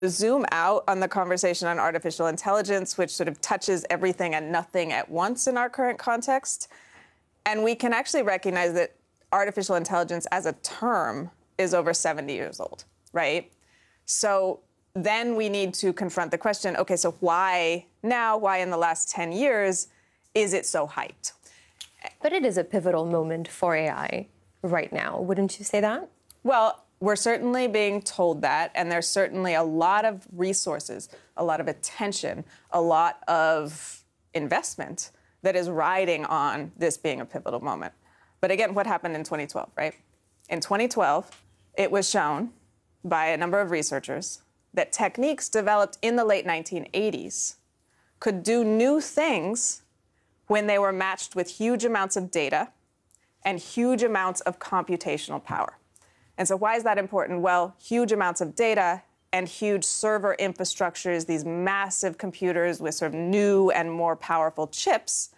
Zoom out on the conversation on artificial intelligence, which sort of touches everything and nothing at once in our current context. And we can actually recognize that artificial intelligence as a term is over 70 years old, right? So then we need to confront the question, okay, so why now, why in the last 10 years is it so hyped? But it is a pivotal moment for AI right now, wouldn't you say that? Well, we're certainly being told that, and there's certainly a lot of resources, a lot of attention, a lot of investment that is riding on this being a pivotal moment. But again, what happened in 2012, right? In 2012, it was shown by a number of researchers that techniques developed in the late 1980s could do new things when they were matched with huge amounts of data and huge amounts of computational power. And so why is that important? Well, huge amounts of data and huge server infrastructures, these massive computers with sort of new and more powerful chips,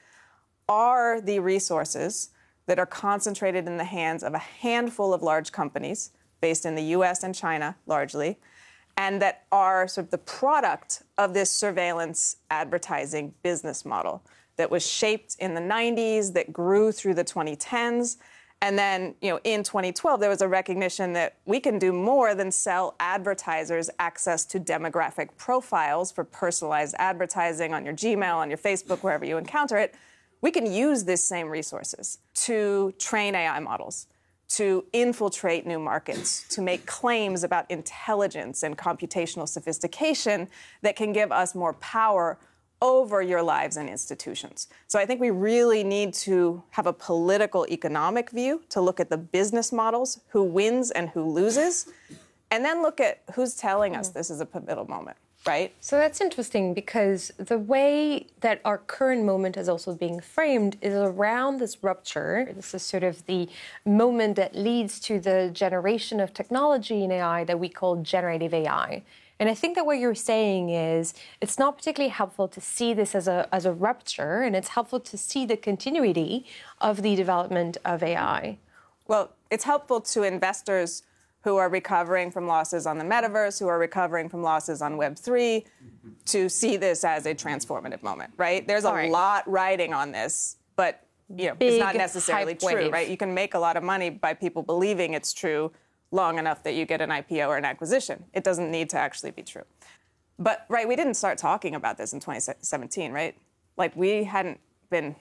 are the resources that are concentrated in the hands of a handful of large companies based in the US and China largely, and that are sort of the product of this surveillance advertising business model that was shaped in the 90s, that grew through the 2010s. And then, in 2012, there was a recognition that we can do more than sell advertisers access to demographic profiles for personalized advertising on your Gmail, on your Facebook, wherever you encounter it. We can use these same resources to train AI models, to infiltrate new markets, to make claims about intelligence and computational sophistication that can give us more power over your lives and institutions. So I think we really need to have a political economic view to look at the business models, who wins and who loses, and then look at who's telling us this is a pivotal moment, right? So that's interesting because the way that our current moment is also being framed is around this rupture. This is sort of the moment that leads to the generation of technology in AI that we call generative AI. And I think that what you're saying is it's not particularly helpful to see this as a rupture, and it's helpful to see the continuity of the development of AI. Well, it's helpful to investors who are recovering from losses on the metaverse, who are recovering from losses on Web3, to see this as a transformative moment, right? There's a lot riding on this, but it's not necessarily true, right? You can make a lot of money by people believing it's true long enough that you get an IPO or an acquisition. It doesn't need to actually be true. But, right, we didn't start talking about this in 2017, right? Like, we hadn't been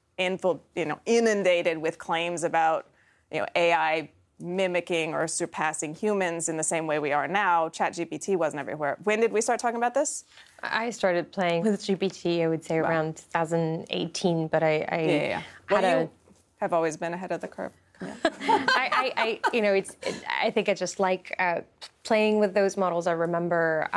inundated with claims about AI mimicking or surpassing humans in the same way we are now. ChatGPT wasn't everywhere. When did we start talking about this? I started playing with GPT, I would say, around 2018, but I you have always been ahead of the curve. Yeah. I think I just like playing with those models. I remember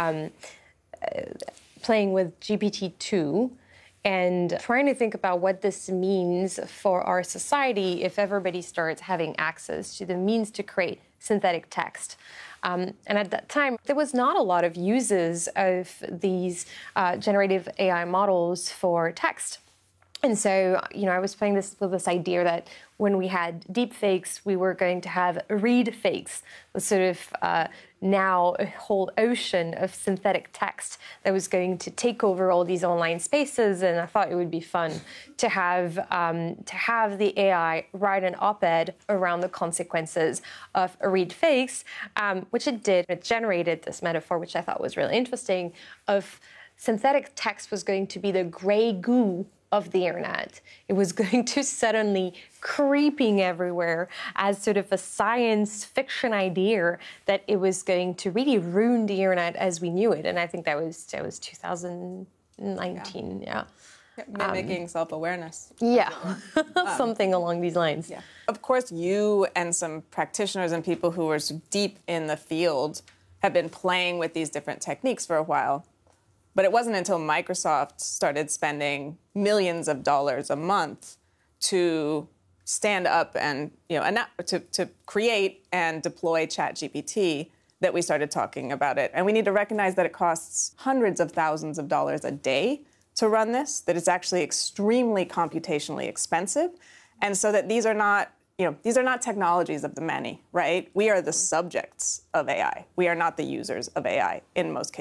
playing with GPT-2 and trying to think about what this means for our society if everybody starts having access to the means to create synthetic text. And at that time, there was not a lot of uses of these generative AI models for text. And so, I was playing this with this idea that when we had deep fakes, we were going to have read fakes, the sort of now a whole ocean of synthetic text that was going to take over all these online spaces. And I thought it would be fun to have the AI write an op-ed around the consequences of read fakes, which it did. It generated this metaphor, which I thought was really interesting, of synthetic text was going to be the gray goo of the internet. It was going to suddenly creeping everywhere as sort of a science fiction idea that it was going to really ruin the internet as we knew it. And I think that was 2019, yeah. Mimicking self-awareness. Yeah, something along these lines. Yeah. Of course, you and some practitioners and people who are deep in the field have been playing with these different techniques for a while. But it wasn't until Microsoft started spending millions of dollars a month to stand up and, to create and deploy ChatGPT that we started talking about it. And we need to recognize that it costs hundreds of thousands of dollars a day to run this, that it's actually extremely computationally expensive. And so that these are not technologies of the many, right? We are the subjects of AI. We are not the users of AI in most cases.